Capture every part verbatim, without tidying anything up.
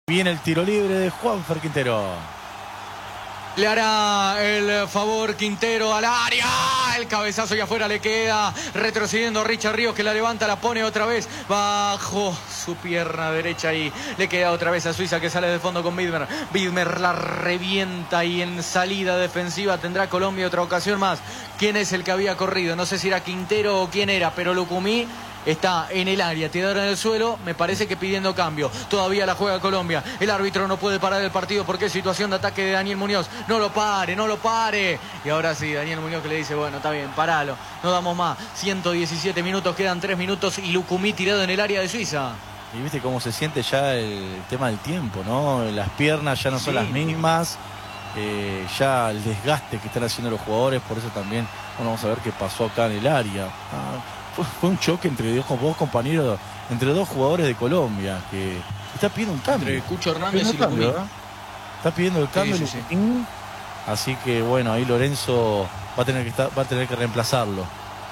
Viene el tiro libre de Juanfer Quintero. Le hará el favor Quintero al área. El cabezazo y afuera le queda. Retrocediendo Richard Ríos, que la levanta, la pone otra vez bajo su pierna derecha y le queda otra vez a Suiza, que sale de fondo con Widmer. Widmer la revienta y en salida defensiva tendrá Colombia otra ocasión más. ¿Quién es el que había corrido? No sé si era Quintero o quién era, pero Lucumí está en el área, tirado en el suelo, me parece que pidiendo cambio. Todavía la juega Colombia. El árbitro no puede parar el partido porque es situación de ataque de Daniel Muñoz. No lo pare, no lo pare. Y ahora sí, Daniel Muñoz, que le dice, bueno, está bien, paralo, no damos más. ciento diecisiete minutos, quedan tres minutos y Lucumí tirado en el área de Suiza. Y viste cómo se siente ya el tema del tiempo, ¿no? Las piernas ya no son sí. las mismas. Eh, ya el desgaste que están haciendo los jugadores, por eso también, bueno, vamos a ver qué pasó acá en el área. Ah, Fue, fue un choque entre dos, dos compañeros, entre dos jugadores de Colombia, que está pidiendo un cambio. Entre Cucho Hernández y Lucumí. Está pidiendo el cambio, sí, sí, sí. Así que bueno, ahí Lorenzo va a tener que estar, va a tener que reemplazarlo.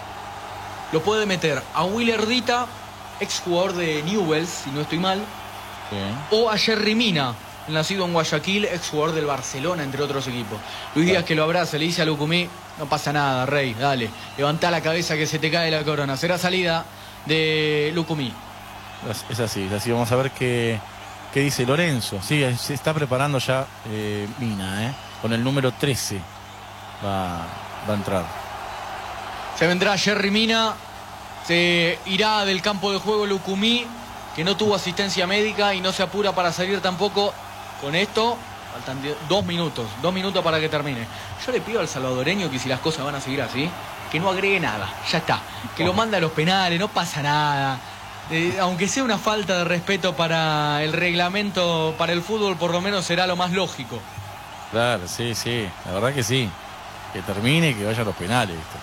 Lo puede meter a Willer Dita, exjugador de Newell's, si no estoy mal, sí. o a Jerry Mina, nacido en Guayaquil, exjugador del Barcelona, entre otros equipos. Luis Díaz, que lo abraza, le dice a Lucumí, no pasa nada, Rey, dale, levantá la cabeza que se te cae la corona. Será salida de Lucumí. Es así, es así. Vamos a ver qué, qué dice Lorenzo. Sí, se está preparando ya eh, Mina, ¿eh? Con el número trece va, va a entrar. Se vendrá Jerry Mina, se irá del campo de juego Lucumí, que no tuvo asistencia médica y no se apura para salir tampoco. Con esto faltan dos minutos, dos minutos para que termine. Yo le pido al salvadoreño que si las cosas van a seguir así, que no agregue nada, ya está. Que lo manda a los penales, no pasa nada. Eh, aunque sea una falta de respeto para el reglamento, para el fútbol, por lo menos será lo más lógico. Claro, sí, sí, la verdad que sí. Que termine y que vaya a los penales, ¿viste?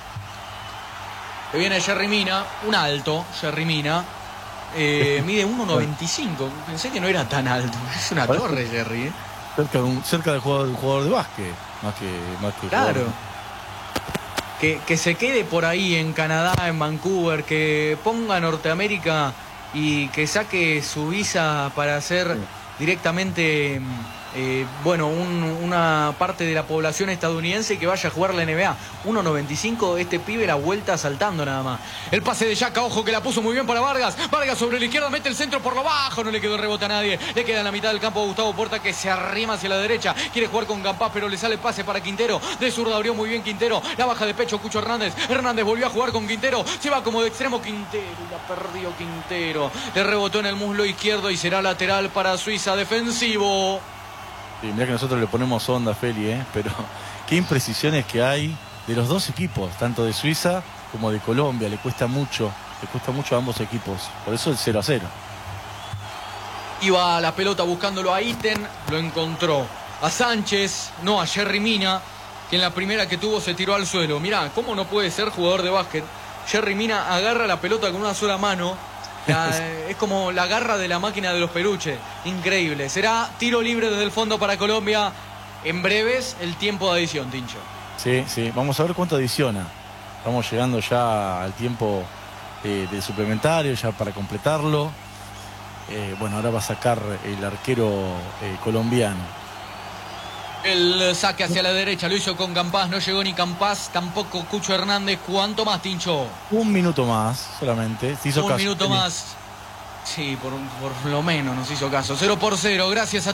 Que viene Jerry Mina, un alto Jerry Mina. Eh, mide uno noventa y cinco. Pensé que no era tan alto. Es una torre, Jerry, ¿eh? Cerca, de un, cerca del jugador, jugador de básquet, más que, más que claro. Jugador. Que, que se quede por ahí en Canadá, en Vancouver, que ponga Norteamérica y que saque su visa para hacer sí. directamente, eh, bueno, un, una parte de la población estadounidense que vaya a jugar la N B A. uno noventa y cinco, este pibe la vuelta saltando nada más. El pase de Yaca, ojo que la puso muy bien para Vargas. Vargas sobre la izquierda, mete el centro por lo bajo, no le quedó el rebote a nadie. Le queda en la mitad del campo a Gustavo Puerta, que se arrima hacia la derecha. Quiere jugar con Campás, pero le sale el pase para Quintero. De zurda abrió muy bien Quintero. La baja de pecho Cucho Hernández. Hernández volvió a jugar con Quintero. Se va como de extremo Quintero y la perdió Quintero. Le rebotó en el muslo izquierdo y será lateral para Suiza, defensivo. Sí, mirá que nosotros le ponemos onda, Feli, ¿eh? Pero qué imprecisiones que hay de los dos equipos, tanto de Suiza como de Colombia. Le cuesta mucho, le cuesta mucho a ambos equipos. Por eso el cero a cero. Iba la pelota buscándolo a Iten, lo encontró a Sánchez, no a Jerry Mina, que en la primera que tuvo se tiró al suelo. Mirá, ¿cómo no puede ser jugador de básquet? Jerry Mina agarra la pelota con una sola mano. La, es como la garra de la máquina de los peluches. Increíble. Será tiro libre desde el fondo para Colombia. En breves, el tiempo de adición, Tincho. Sí, sí. Vamos a ver cuánto adiciona. Estamos llegando ya al tiempo eh, del suplementario, ya para completarlo. Eh, bueno, ahora va a sacar el arquero eh, colombiano. El saque hacia la derecha lo hizo con Campás. No llegó ni Campás, tampoco Cucho Hernández. ¿Cuánto más, Tincho? Un minuto más solamente. Se hizo Un caso. minuto más. Sí, por, por lo menos nos hizo caso. Cero por cero. Gracias a